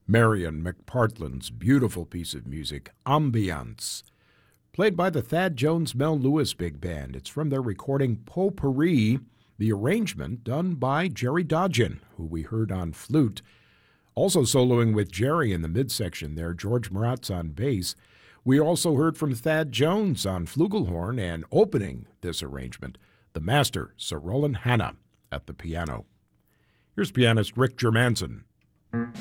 Marion McPartland's beautiful piece of music, Ambiance, played by the Thad Jones Mel Lewis Big Band. It's from their recording Potpourri, the arrangement done by Jerry Dodgen, who we heard on flute. Also soloing with Jerry in the midsection there, George Maratz on bass. We also heard from Thad Jones on flugelhorn, and opening this arrangement, the master, Sir Roland Hanna, at the piano. Here's pianist Rick Germanson.